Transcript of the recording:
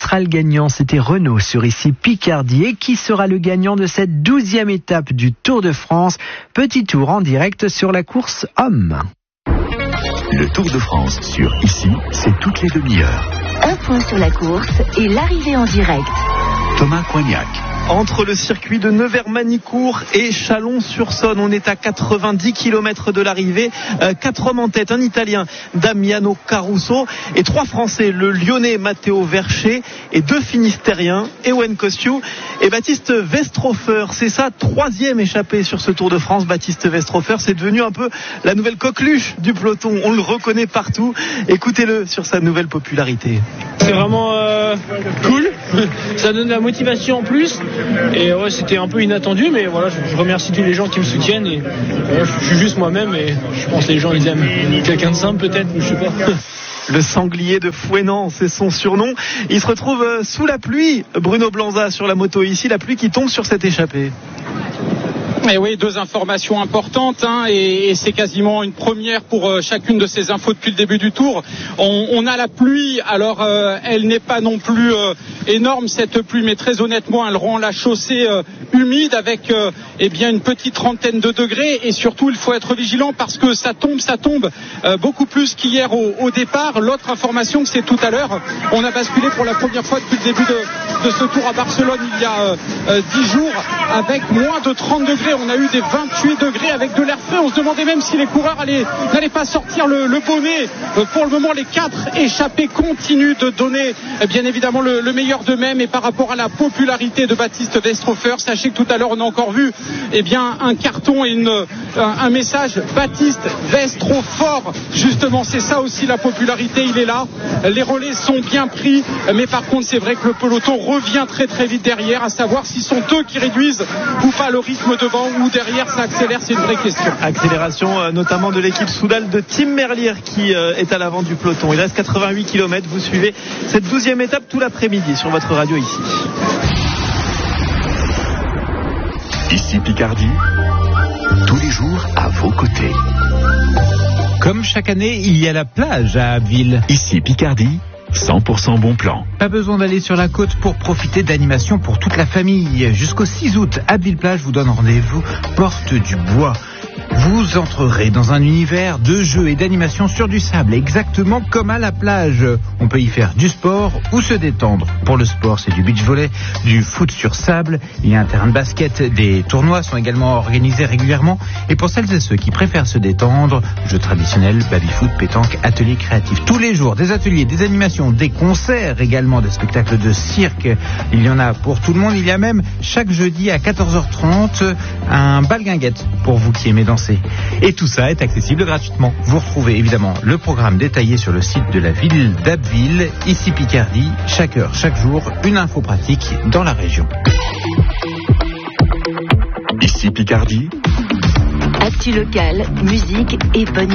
sera le gagnant? C'était Renaud sur Ici Picardie. Et qui sera le gagnant de cette 12e étape du Tour de France? Petit tour en direct sur la course homme. Le Tour de France sur Ici, c'est toutes les demi-heures. Un point sur la course et l'arrivée en direct. Thomas Coignac. Entre le circuit de Nevers-Manicourt et Chalon-sur-Saône, on est à 90 km de l'arrivée. 4 hommes en tête, un Italien, Damiano Caruso, et 3 Français, le Lyonnais Matteo Verché, et 2 Finistériens, Ewen Kostiou et Baptiste Westrofer. C'est sa 3e échappée sur ce Tour de France. Baptiste Westrofer, c'est devenu un peu la nouvelle coqueluche du peloton. On le reconnaît partout. Écoutez-le sur sa nouvelle popularité. C'est vraiment cool. Ça donne de la motivation en plus. Et ouais, c'était un peu inattendu, mais voilà, je remercie tous les gens qui me soutiennent. Et voilà, je suis juste moi-même, et je pense que les gens ils aiment quelqu'un de simple peut-être, je sais pas. Le sanglier de Fouesnant, c'est son surnom. Il se retrouve sous la pluie. Bruno Blanza sur la moto ici, la pluie qui tombe sur cette échappée. Et oui, 2 informations importantes, et c'est quasiment une première pour chacune de ces infos depuis le début du tour. On a la pluie, alors elle n'est pas non plus énorme cette pluie, mais très honnêtement elle rend la chaussée humide avec une petite trentaine de degrés, et surtout il faut être vigilant parce que ça tombe beaucoup plus qu'hier au départ. L'autre information, c'est tout à l'heure, on a basculé pour la première fois depuis le début de ce tour à Barcelone il y a 10 jours avec moins de 30 degrés. On a eu des 28 degrés avec de l'air frais. On se demandait même si les coureurs n'allaient pas sortir le bonnet. Pour le moment, les 4 échappés continuent de donner bien évidemment le meilleur d'eux-mêmes. Et par rapport à la popularité de Baptiste Westrofer, sachez que tout à l'heure on a encore vu un carton et un message Baptiste Westrofer. Justement, c'est ça aussi la popularité, il est là. Les relais sont bien pris, mais par contre c'est vrai que le peloton revient très très vite derrière, à savoir s'ils sont eux qui réduisent ou pas le rythme devant, ou derrière ça accélère, c'est une vraie question. Accélération notamment de l'équipe Soudal de Tim Merlier qui est à l'avant du peloton. Il reste 88 km, vous suivez cette 12e étape tout l'après-midi sur votre radio ici. Ici Picardie, tous les jours à vos côtés. Comme chaque année, il y a la plage à Abbeville. Ici Picardie, 100% bon plan. Pas besoin d'aller sur la côte pour profiter d'animations pour toute la famille. Jusqu'au 6 août, Abbeville-Plage vous donne rendez-vous porte du bois. Vous entrerez dans un univers de jeux et d'animation sur du sable, exactement comme à la plage. On peut y faire du sport ou se détendre. Pour le sport, c'est du beach volley, du foot sur sable, il y a un terrain de basket, des tournois sont également organisés régulièrement. Et pour celles et ceux qui préfèrent se détendre, jeux traditionnels, baby-foot, pétanque, ateliers créatifs. Tous les jours, des ateliers, des animations, des concerts également, des spectacles de cirque. Il y en a pour tout le monde. Il y a même chaque jeudi à 14h30 un bal guinguette pour vous qui aimez danser. Et tout ça est accessible gratuitement. Vous retrouvez évidemment le programme détaillé sur le site de la ville d'Abbeville, Ici Picardie, chaque heure, chaque jour, une info pratique dans la région. Ici Picardie. Actu locale, musique et bonne